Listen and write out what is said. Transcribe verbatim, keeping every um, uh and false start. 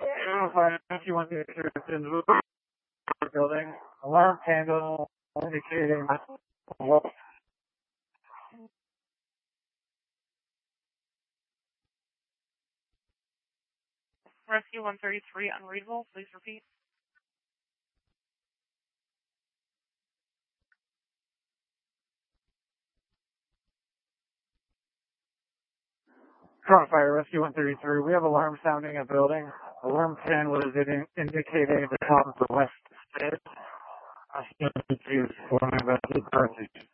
Fire Rescue one thirty-three in the building. Alarm panel indicating what. Rescue one thirty-three unreadable. Please repeat. Current Fire Rescue one thirty-three. We have alarm sounding a building. Alarm panel is indicating the top of the west stairs. I still need to inform about the purchase.